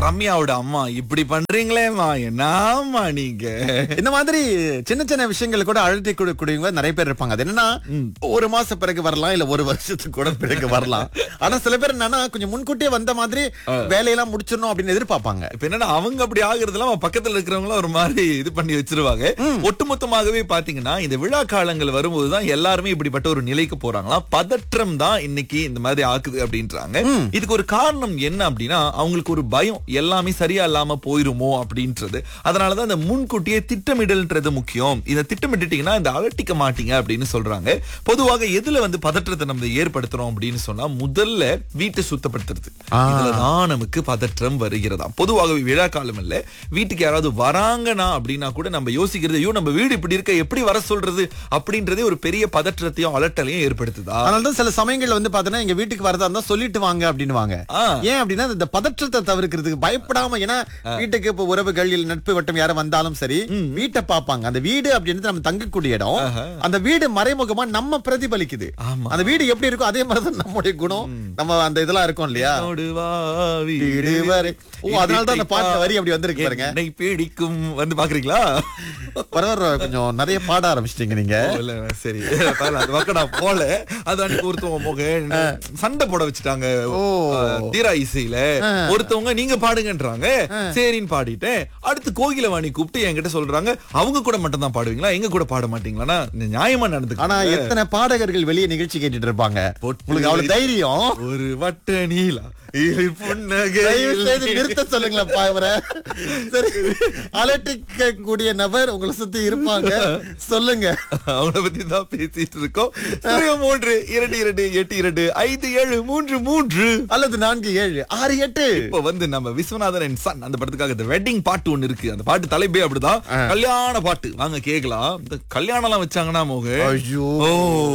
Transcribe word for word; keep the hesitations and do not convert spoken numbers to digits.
ரம்யாவோட அம்மா இப்படி பண்றீங்களேம்மா, என்னம்மா நீங்க. இந்த மாதிரி சின்ன சின்ன விஷயங்கள் கூட அழுத்தி கொடுக்கக்கூடியவங்க நிறைய பேர் இருப்பாங்க. அது என்னன்னா ஒரு மாசம் பிறகு வரலாம், இல்ல ஒரு வருஷத்துக்கு கூட பிறகு வரலாம். ஆனா சில பேர் என்னன்னா கொஞ்சம் முன்கூட்டியே வந்த மாதிரி வேலையெல்லாம் முடிச்சிடணும் அப்படின்னு எதிர்பார்ப்பாங்க. இப்ப என்னன்னா அவங்க அப்படி ஆகுறதுல பக்கத்துல இருக்கிறவங்களும் ஒரு மாதிரி இது பண்ணி வச்சிருவாங்க. ஒட்டுமொத்தமாகவே பாத்தீங்கன்னா இந்த விழா காலங்கள் வரும்போதுதான் எல்லாருமே இப்படிப்பட்ட ஒரு நிலைக்கு போறாங்களா. பதற்றம் தான் இன்னைக்கு இந்த மாதிரி ஆக்குது அப்படின்றாங்க. இதுக்கு ஒரு காரணம் என்ன அப்படின்னா அவங்களுக்கு ஒரு பயம், எல்லாமே சரியா இல்லாம போயிருமோ அப்படின்றது. அதனாலதான் இந்த முன்கூட்டியே திட்டமிடல்ன்றது முக்கியம். இதை திட்டமிட்டுட்டீங்கன்னா இந்த அலட்டிக்க மாட்டீங்க அப்படின்னு சொல்றாங்க. பொதுவாக எதுல வந்து பதற்றத்தை நம்ம ஏற்படுத்துறோம் அப்படின்னு சொன்னா முதல்ல வீட்டை சுத்தப்படுத்துறது. இதுலதான் நமக்கு பதற்றம் வருகிறதா. பொதுவாகவே விழா காலம் இல்ல, வீட்டுக்கு யாராவது வராங்கன்னா அப்படின்னா கூட நம்ம யோசிக்கிறது, ஐயோ நம்ம வீடு இப்படி இருக்க, எப்படி வர சொல்றது அப்படின்றதே ஒரு பெரிய பதற்றத்தையும் அலட்டலையும் ஏற்படுத்துதா. அதனாலதான் சில சமயங்கள்ல வந்து பாத்தீங்கன்னா எங்க வீட்டுக்கு வரதா இருந்தா சொல்லிட்டு வாங்க அப்படின்னுவாங்க. ஏன் அப்படின்னா இந்த பதற்றத்தை தவிர்க்கிறதுக்கு, பயப்படாம. ஏன்னா வீட்டுக்கு இப்ப உறவுகள் இல்ல நட்பு வட்டம் யாரும் வந்தாலும் சரி வீட்டை பார்ப்பாங்க. அந்த வீடு அப்படின்னு நம்ம தங்கக்கூடிய இடம், அந்த வீடு மறைமுகமா நம்ம பிரதிபலிக்குது. அந்த வீடு எப்படி இருக்கும் அதே மாதிரிதான் நம்முடைய குணம், நம்ம அந்த இதெல்லாம் இருக்கும் இல்லையா. அதனாலதான் அந்த பாட்டு வரி அப்படி வந்திருக்கு பாருங்க. என்னை பிடிக்கும் வந்து பாக்குறீங்களா? பரவாயில்ல, கொஞ்சம் நிறைய பாட ஆரம்பிச்சிட்டீங்க நீங்க. சரி, அது பக்கம் நான் போல. அது அன்னைக்கு ஒருத்தவங்க மோக சண்டை போட வச்சுட்டாங்க தீரா இசையில. ஒருத்தவங்க நீங்க பாடுங்கன்றாங்க, சரின்னு பாடிட்டேன். அடுத்து கோகிலவாணி கூப்பிட்டு என்கிட்ட சொல்றாங்க, அவங்க கூட மட்டும் தான் பாடுவீங்களா, எங்க கூட பாட மாட்டீங்களா? நியாயமா நடந்து. ஆனா எத்தனை பாடகர்கள் வெளியே நிகழ்ச்சி கேட்டுட்டு இருப்பாங்க, உங்களுக்கு அவ்வளவு தைரியம். ஒரு வட்ட நீலா நிறுத்த சொல்லுங்களா. சரி, அலட்டிக்க கூடிய நபர் உங்களை சுத்தி இருப்பாங்க, சொல்லுங்க. அவனை பத்தி தான் பேசிட்டு இருக்கோம். மூன்று இரண்டு இரண்டு எட்டு இரண்டு ஐந்து ஏழு மூன்று மூன்று அல்லது நான்கு ஏழு ஆறு எட்டு. இப்ப வந்து நம்ம விஸ்வநாதன் அண்ட் சன் அந்த படத்துக்காக இந்த வெட்டிங் பாட்டு ஒண்ணு இருக்கு. அந்த பாட்டு தலைப்பே அப்படிதான், கல்யாண பாட்டு. வாங்க கேக்கலாம். இந்த கல்யாணம் எல்லாம் வச்சாங்கன்னா மோக, ஐயோ